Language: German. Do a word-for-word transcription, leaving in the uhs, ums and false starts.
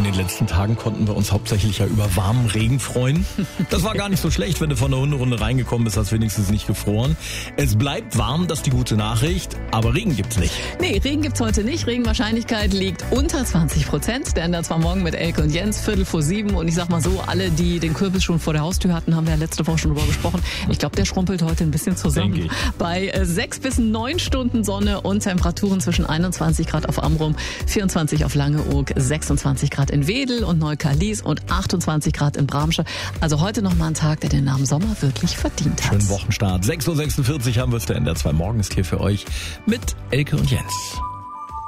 den letzten Tagen konnten wir uns hauptsächlich ja über warmen Regen freuen. Das war gar nicht so schlecht, wenn du von der Hunderunde reingekommen bist, hast wenigstens nicht gefroren. Es bleibt warm, das ist die gute Nachricht, aber Regen gibt's nicht. Nee, Regen gibt's heute nicht. Regenwahrscheinlichkeit liegt unter zwanzig Prozent. Der ändert zwar morgen mit Elke und Jens, Viertel vor sieben. Und ich sag mal so, alle, die den Kürbis schon vor der Haustür hatten, haben wir ja letzte Woche schon drüber gesprochen. Ich glaube, der schrumpelt heute ein bisschen zusammen. Bei äh, sechs bis neun Stunden Sonne und Temperaturen zwischen einundzwanzig Grad auf Amrum, vierundzwanzig auf Langeoog, sechsundzwanzig Grad in Wedel und Neukarlies und achtundzwanzig Grad in Bramsche. Also heute noch mal ein Tag, der den Namen Sommer wirklich verdient hat. Schönen Wochenstart. sechs Uhr sechsundvierzig haben wir es. Der N D R zwei Morgen ist hier für euch mit Elke und Jens.